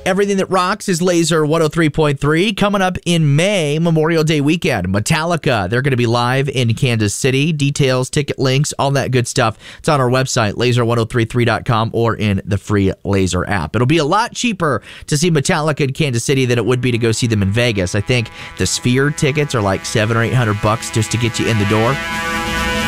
Everything that rocks is Laser 103.3. Coming up in May, Memorial Day weekend, Metallica. They're going to be live in Kansas City. Details, ticket links, all that good stuff. It's on our website, laser1033.com, or in the free Laser app. It'll be a lot cheaper to see Metallica in Kansas City than it would be to go see them in Vegas. I think the Sphere tickets are like $700 or $800 just to get you in the door.